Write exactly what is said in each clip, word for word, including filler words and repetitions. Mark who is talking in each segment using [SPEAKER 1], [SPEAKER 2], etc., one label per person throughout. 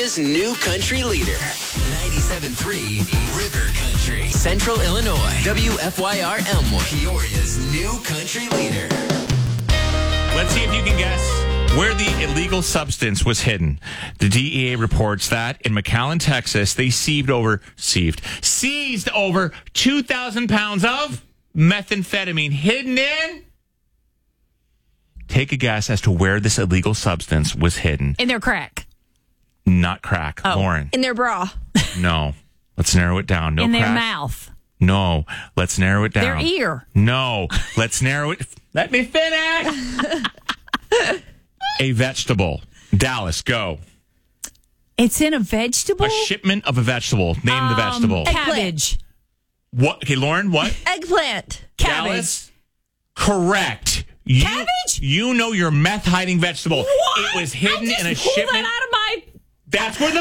[SPEAKER 1] Peoria's new country leader. ninety-seven point three River Country. Central Illinois. W F Y R Elmwood. Peoria's new country leader.
[SPEAKER 2] Let's see if you can guess where the illegal substance was hidden. The D E A reports that in McAllen, Texas, they seized over, seized, seized over two thousand pounds of methamphetamine hidden in. Take a guess as to where this illegal substance was hidden.
[SPEAKER 3] In their crack.
[SPEAKER 2] Not crack.
[SPEAKER 3] Oh.
[SPEAKER 2] Lauren.
[SPEAKER 4] In their bra.
[SPEAKER 2] No. Let's narrow it down. No
[SPEAKER 3] in
[SPEAKER 2] crack.
[SPEAKER 3] their mouth.
[SPEAKER 2] No. Let's narrow it down.
[SPEAKER 3] Their ear.
[SPEAKER 2] No. Let's narrow it. Let me finish. A vegetable. Dallas, go.
[SPEAKER 3] It's in a vegetable?
[SPEAKER 2] A shipment of a vegetable. Name
[SPEAKER 3] um,
[SPEAKER 2] the vegetable.
[SPEAKER 3] Cabbage.
[SPEAKER 2] What? Okay, Lauren, what?
[SPEAKER 4] Eggplant.
[SPEAKER 3] Cabbage.
[SPEAKER 2] Dallas? Correct. You,
[SPEAKER 3] Cabbage?
[SPEAKER 2] You know your meth hiding vegetable.
[SPEAKER 3] What?
[SPEAKER 2] It was hidden
[SPEAKER 3] I just
[SPEAKER 2] in a
[SPEAKER 3] pulled
[SPEAKER 2] shipment.
[SPEAKER 3] that out of my...
[SPEAKER 2] That's where the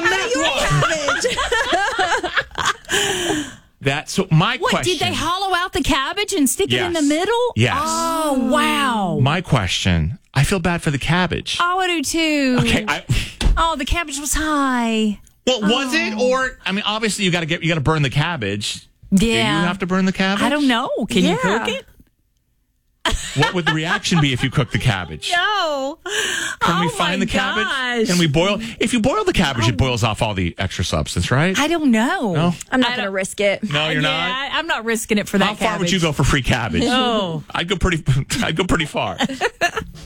[SPEAKER 2] meth was. That, so my
[SPEAKER 3] What,
[SPEAKER 2] question.
[SPEAKER 3] did they hollow out the cabbage and stick it in
[SPEAKER 2] Yes.
[SPEAKER 3] the middle?
[SPEAKER 2] Yes.
[SPEAKER 3] Oh, wow.
[SPEAKER 2] My question. I feel bad for the cabbage.
[SPEAKER 3] Oh, I do too.
[SPEAKER 2] Okay, I...
[SPEAKER 3] Oh, the cabbage was high.
[SPEAKER 2] Well, was
[SPEAKER 3] Oh.
[SPEAKER 2] it? Or, I mean, obviously you got to get, you got to burn the cabbage.
[SPEAKER 3] Yeah.
[SPEAKER 2] Do you have to burn the cabbage?
[SPEAKER 3] I don't know. Can you
[SPEAKER 4] Yeah.
[SPEAKER 3] cook it?
[SPEAKER 2] What would the reaction be if you cooked the cabbage?
[SPEAKER 3] No.
[SPEAKER 2] Can we
[SPEAKER 3] Oh,
[SPEAKER 2] find
[SPEAKER 3] my
[SPEAKER 2] the cabbage?
[SPEAKER 3] gosh.
[SPEAKER 2] Can we boil? If you boil the cabbage, it boils off all the extra substance, right?
[SPEAKER 3] I don't know.
[SPEAKER 2] No?
[SPEAKER 4] I'm not
[SPEAKER 3] I
[SPEAKER 4] going to
[SPEAKER 3] don't-
[SPEAKER 4] risk it.
[SPEAKER 2] No, you're
[SPEAKER 3] yeah,
[SPEAKER 2] not.
[SPEAKER 3] I, I'm not risking it for that
[SPEAKER 2] How far would
[SPEAKER 3] cabbage.
[SPEAKER 2] you go for free cabbage?
[SPEAKER 3] Oh.
[SPEAKER 2] I'd go pretty. I'd go pretty far.